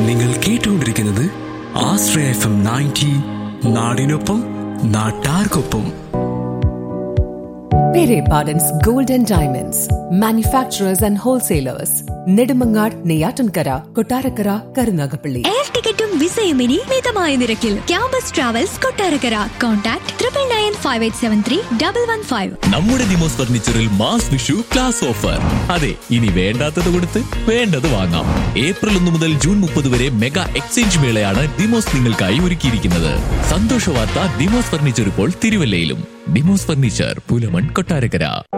നിങ്ങൾ കേട്ടുകൊണ്ടിരിക്കുന്നത് ആശ്രയ FM 90, നാടിനൊപ്പം നാട്ടാർക്കൊപ്പം. Pere Pardon's Gold and Diamonds, manufacturers and wholesalers, Nedumangad, Neyyattinkara, Kottarakkara, Karunagappally. Air ടിക്കറ്റും വിസയും ഇനി മിതമായ നിരക്കിൽ. Campus travels Kottarakkara. കോൺടാക്ട് 9995873115. നമ്മുടെ Demos ഫർണിച്ചറിൽ mass Vishu class offer. അതെ, ഇനി വേണ്ടാത്തത് കൊടുത്ത് വേണ്ടത് വാങ്ങാം. ഏപ്രിൽ 1 മുതൽ ജൂൺ 30 വരെ മെഗാ എക്സ്ചേഞ്ച് മേളയാണ് ദിമോസ് നിങ്ങൾക്കായി ഒരുക്കിയിരിക്കുന്നത്. സന്തോഷ വാർത്ത, ദിമോസ് ഫർണിച്ചർ ഇപ്പോൾ തിരുവല്ലയിലും. ദിമോസ് ഫർണിച്ചർ, പുലമൺ, കൊട്ടാരക്കര.